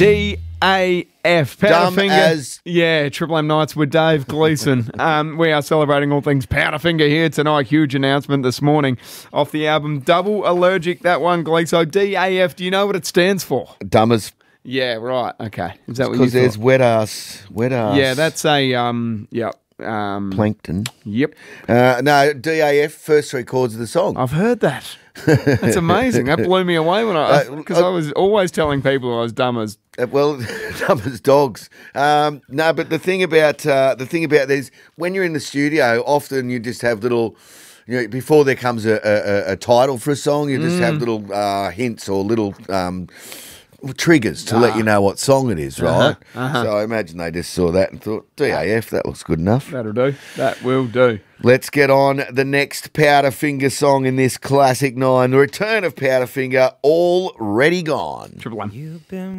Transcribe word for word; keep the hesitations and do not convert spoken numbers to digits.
D A F. Dumb Powderfinger. as- Yeah, Triple M Nights with Dave Gleeson. um, we are celebrating all things Powderfinger here tonight. Huge announcement this morning off the album Double Allergic, that one, Gleeso. D A F, do you know what it stands for? Dumb as... Yeah, right. Okay. Is that what you Because there's thought? wet ass, wet ass. Yeah, that's a, um, yeah. Um, plankton. Yep. Uh, no, D A F, first three chords of the song. I've heard that. That's amazing. That blew me away when I, Uh, because I was always telling people I was dumb as. Uh, well, dumb as dogs. Um, no, but the thing about uh, the thing about these, when you're in the studio, often you just have little, you know, before there comes a, a, a title for a song, you just Mm. have little uh, hints or little um, triggers to let you know what song it is, right? Uh-huh, uh-huh. So I imagine they just saw that and thought, D A F, that looks good enough. That'll do. That will do. Let's get on the next Powderfinger song in this classic nine, the return of Powderfinger, Already Gone. Triple M.